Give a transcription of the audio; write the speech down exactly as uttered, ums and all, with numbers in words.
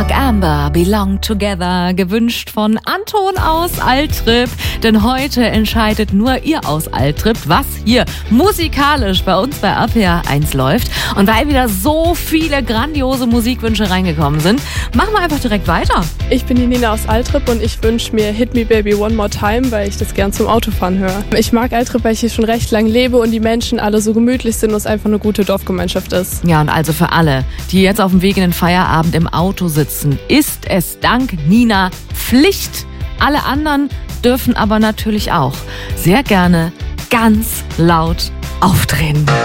Mark Amber, Belong Together, gewünscht von Anton aus Altrip. Denn heute entscheidet nur ihr aus Altrip, was hier musikalisch bei uns bei R P R eins läuft. Und weil wieder so viele grandiose Musikwünsche reingekommen sind, machen wir einfach direkt weiter. Ich bin die Nina aus Altrip und ich wünsche mir Hit Me Baby One More Time, weil ich das gern zum Autofahren höre. Ich mag Altrip, weil ich hier schon recht lang lebe und die Menschen alle so gemütlich sind und es einfach eine gute Dorfgemeinschaft ist. Ja, und also für alle, die jetzt auf dem Weg in den Feierabend im Auto sitzen, ist es dank Nina Pflicht. Alle anderen dürfen aber natürlich auch sehr gerne ganz laut aufdrehen.